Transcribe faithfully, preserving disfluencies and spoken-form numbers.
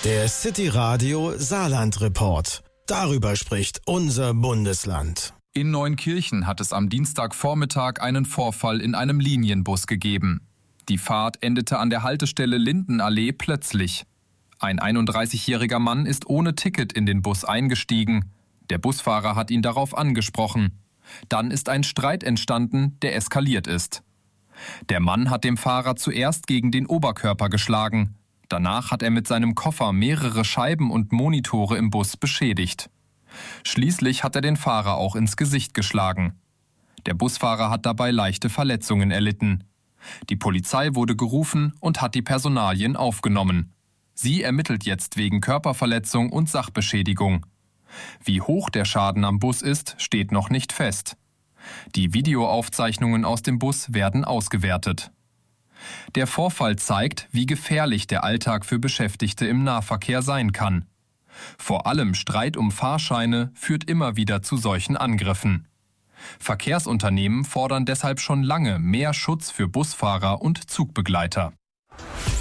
Der City Radio Saarland Report. Darüber spricht unser Bundesland. In Neunkirchen hat es am Dienstagvormittag einen Vorfall in einem Linienbus gegeben. Die Fahrt endete an der Haltestelle Lindenallee plötzlich. Ein einunddreißigjähriger Mann ist ohne Ticket in den Bus eingestiegen. Der Busfahrer hat ihn darauf angesprochen. Dann ist ein Streit entstanden, der eskaliert ist. Der Mann hat dem Fahrer zuerst gegen den Oberkörper geschlagen. Danach hat er mit seinem Koffer mehrere Scheiben und Monitore im Bus beschädigt. Schließlich hat er den Fahrer auch ins Gesicht geschlagen. Der Busfahrer hat dabei leichte Verletzungen erlitten. Die Polizei wurde gerufen und hat die Personalien aufgenommen. Sie ermittelt jetzt wegen Körperverletzung und Sachbeschädigung. Wie hoch der Schaden am Bus ist, steht noch nicht fest. Die Videoaufzeichnungen aus dem Bus werden ausgewertet. Der Vorfall zeigt, wie gefährlich der Alltag für Beschäftigte im Nahverkehr sein kann. Vor allem Streit um Fahrscheine führt immer wieder zu solchen Angriffen. Verkehrsunternehmen fordern deshalb schon lange mehr Schutz für Busfahrer und Zugbegleiter.